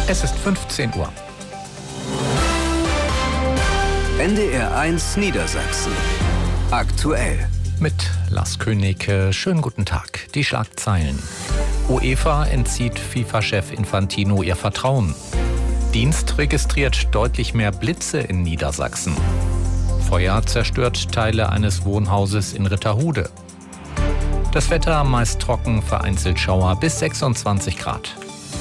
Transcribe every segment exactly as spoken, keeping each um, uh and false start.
Es ist fünfzehn Uhr. N D R eins Niedersachsen. Aktuell. Mit Lars König. Schönen guten Tag. Die Schlagzeilen. UEFA entzieht FIFA-Chef Infantino ihr Vertrauen. Dienst registriert deutlich mehr Blitze in Niedersachsen. Feuer zerstört Teile eines Wohnhauses in Ritterhude. Das Wetter meist trocken, vereinzelt Schauer bis sechsundzwanzig Grad.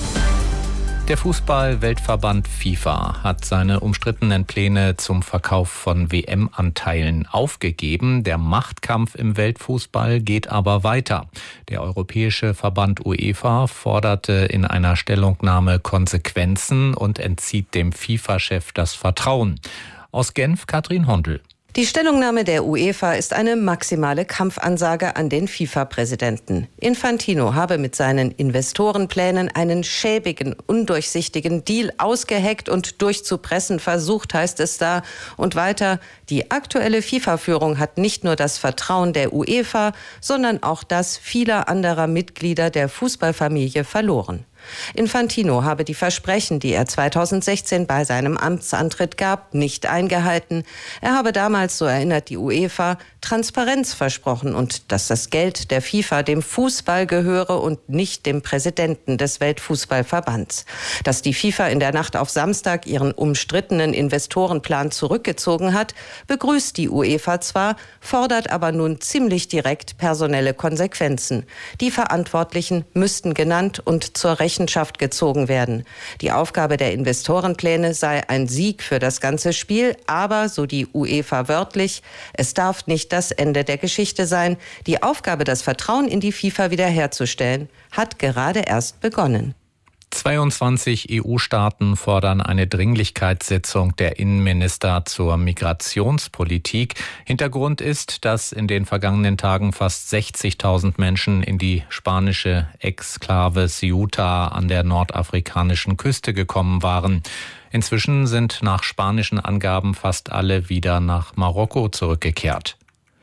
Der Fußball-Weltverband FIFA hat seine umstrittenen Pläne zum Verkauf von W M-Anteilen aufgegeben. Der Machtkampf im Weltfußball geht aber weiter. Der Europäische Verband UEFA forderte in einer Stellungnahme Konsequenzen und entzieht dem FIFA-Chef das Vertrauen. Aus Genf Katrin Hondel. Die Stellungnahme der UEFA ist eine maximale Kampfansage an den FIFA-Präsidenten. Infantino habe mit seinen Investorenplänen einen schäbigen, undurchsichtigen Deal ausgeheckt und durchzupressen versucht, heißt es da. Und weiter, die aktuelle FIFA-Führung hat nicht nur das Vertrauen der UEFA, sondern auch das vieler anderer Mitglieder der Fußballfamilie verloren. Infantino habe die Versprechen, die er zweitausendsechzehn bei seinem Amtsantritt gab, nicht eingehalten. Er habe damals, so erinnert die UEFA, Transparenz versprochen und dass das Geld der FIFA dem Fußball gehöre und nicht dem Präsidenten des Weltfußballverbands. Dass die FIFA in der Nacht auf Samstag ihren umstrittenen Investorenplan zurückgezogen hat, begrüßt die UEFA zwar, fordert aber nun ziemlich direkt personelle Konsequenzen. Die Verantwortlichen müssten genannt und zur Rechenschaft gezogen werden. Die Aufgabe der Investorenpläne sei ein Sieg für das ganze Spiel, aber, so die UEFA wörtlich, es darf nicht das Ende der Geschichte sein. Die Aufgabe, das Vertrauen in die FIFA wiederherzustellen, hat gerade erst begonnen. zweiundzwanzig E U-Staaten fordern eine Dringlichkeitssitzung der Innenminister zur Migrationspolitik. Hintergrund ist, dass in den vergangenen Tagen fast sechzigtausend Menschen in die spanische Exklave Ceuta an der nordafrikanischen Küste gekommen waren. Inzwischen sind nach spanischen Angaben fast alle wieder nach Marokko zurückgekehrt.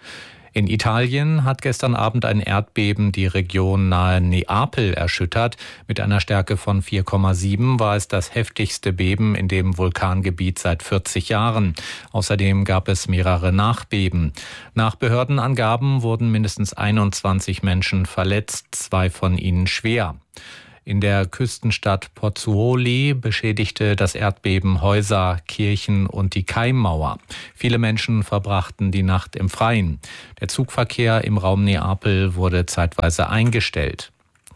In Italien hat gestern Abend ein Erdbeben die Region nahe Neapel erschüttert. Mit einer Stärke von vier Komma sieben war es das heftigste Beben in dem Vulkangebiet seit vierzig Jahren. Außerdem gab es mehrere Nachbeben. Nach Behördenangaben wurden mindestens einundzwanzig Menschen verletzt, zwei von ihnen schwer. In der Küstenstadt Pozzuoli beschädigte das Erdbeben Häuser, Kirchen und die Keimmauer. Viele Menschen verbrachten die Nacht im Freien. Der Zugverkehr im Raum Neapel wurde zeitweise eingestellt.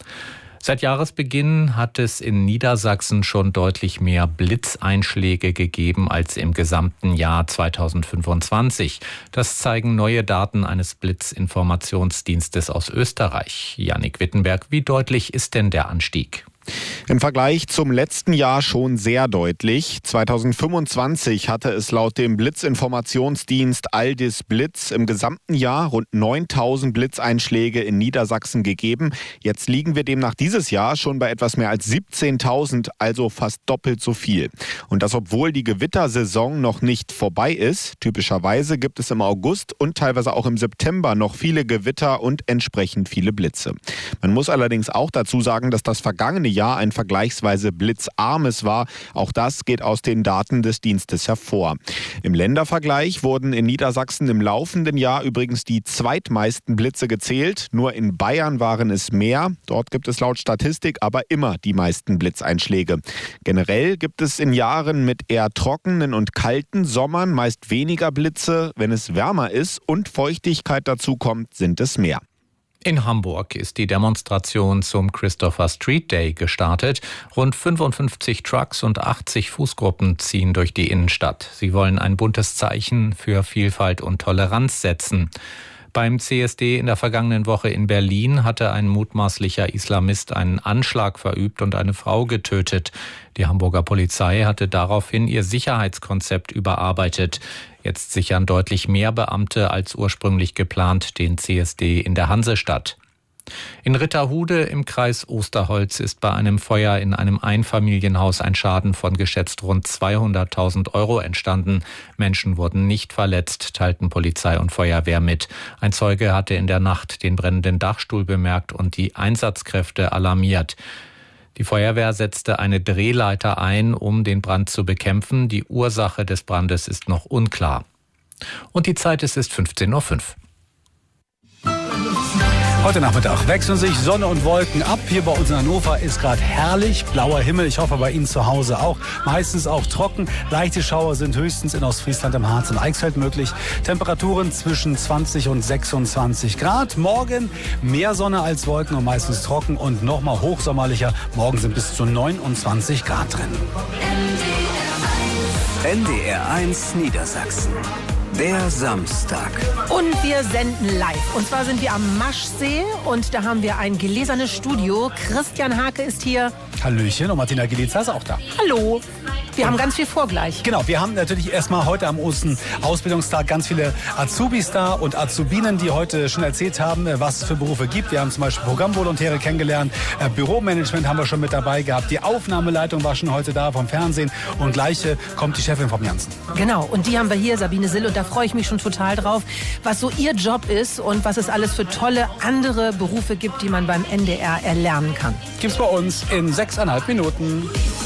Seit Jahresbeginn hat es in Niedersachsen schon deutlich mehr Blitzeinschläge gegeben als im gesamten Jahr zweitausendfünfundzwanzig. Das zeigen neue Daten eines Blitzinformationsdienstes aus Österreich. Jannik Wittenberg, wie deutlich ist denn der Anstieg? Im Vergleich zum letzten Jahr schon sehr deutlich. zweitausendfünfundzwanzig hatte es laut dem Blitzinformationsdienst Aldis Blitz im gesamten Jahr rund neuntausend Blitzeinschläge in Niedersachsen gegeben. Jetzt liegen wir demnach dieses Jahr schon bei etwas mehr als siebzehntausend, also fast doppelt so viel. Und das, obwohl die Gewittersaison noch nicht vorbei ist. Typischerweise gibt es im August und teilweise auch im September noch viele Gewitter und entsprechend viele Blitze. Man muss allerdings auch dazu sagen, dass das vergangene Jahr ein vergleichsweise blitzarmes war. Auch das geht aus den Daten des Dienstes hervor. Im Ländervergleich wurden in Niedersachsen im laufenden Jahr übrigens die zweitmeisten Blitze gezählt. Nur in Bayern waren es mehr. Dort gibt es laut Statistik aber immer die meisten Blitzeinschläge. Generell gibt es in Jahren mit eher trockenen und kalten Sommern meist weniger Blitze. Wenn es wärmer ist und Feuchtigkeit dazu kommt, sind es mehr. In Hamburg ist die Demonstration zum Christopher Street Day gestartet. Rund fünfundfünfzig Trucks und achtzig Fußgruppen ziehen durch die Innenstadt. Sie wollen ein buntes Zeichen für Vielfalt und Toleranz setzen. Beim C S D in der vergangenen Woche in Berlin hatte ein mutmaßlicher Islamist einen Anschlag verübt und eine Frau getötet. Die Hamburger Polizei hatte daraufhin ihr Sicherheitskonzept überarbeitet. Jetzt sichern deutlich mehr Beamte als ursprünglich geplant den C S D in der Hansestadt. In Ritterhude im Kreis Osterholz ist bei einem Feuer in einem Einfamilienhaus ein Schaden von geschätzt rund zweihunderttausend Euro entstanden. Menschen wurden nicht verletzt, teilten Polizei und Feuerwehr mit. Ein Zeuge hatte in der Nacht den brennenden Dachstuhl bemerkt und die Einsatzkräfte alarmiert. Die Feuerwehr setzte eine Drehleiter ein, um den Brand zu bekämpfen. Die Ursache des Brandes ist noch unklar. Und die Zeit ist, ist fünfzehn Uhr fünf. Heute Nachmittag wechseln sich Sonne und Wolken ab. Hier bei uns in Hannover ist gerade herrlich blauer Himmel. Ich hoffe bei Ihnen zu Hause auch. Meistens auch trocken. Leichte Schauer sind höchstens in Ostfriesland, im Harz und Eichsfeld möglich. Temperaturen zwischen zwanzig und sechsundzwanzig Grad. Morgen mehr Sonne als Wolken und meistens trocken und nochmal hochsommerlicher. Morgen sind bis zu neunundzwanzig Grad drin. N D R eins Niedersachsen. Der Samstag. Und wir senden live. Und zwar sind wir am Maschsee und da haben wir ein gläsernes Studio. Christian Hake ist hier. Hallöchen, und Martina Geliza ist auch da. Hallo. Wir haben ganz viel vor gleich. Genau, wir haben natürlich erstmal heute am Osten Ausbildungstag ganz viele Azubis da und Azubinen, die heute schon erzählt haben, was es für Berufe gibt. Wir haben zum Beispiel Programmvolontäre kennengelernt, Büromanagement haben wir schon mit dabei gehabt, die Aufnahmeleitung war schon heute da vom Fernsehen und gleich kommt die Chefin vom Janssen. Genau, und die haben wir hier, Sabine Sill, und da freue ich mich schon total drauf, was so ihr Job ist und was es alles für tolle andere Berufe gibt, die man beim N D R erlernen kann. Gibt's bei uns in sechseinhalb Minuten.